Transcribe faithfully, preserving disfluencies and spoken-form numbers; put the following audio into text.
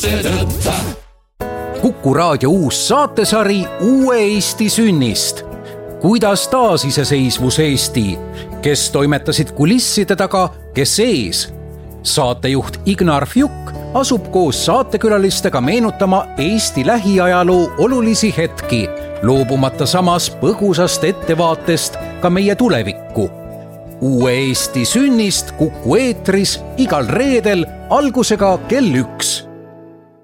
Kuku raadio uus saatesari Uue Eesti sünnist. Kuidas taasiseseisvus Eesti, kes toimetasid kulisside taga, kes ees. Saatejuht Ignar Fjuk asub koos saatekülalistega meenutama Eesti lähiajaloo olulisi hetki, loobumata samas põgusast ettevaatest ka meie tulevikku. Uue Eesti sünnist Kuku eetris igal reedel algusega kell üks.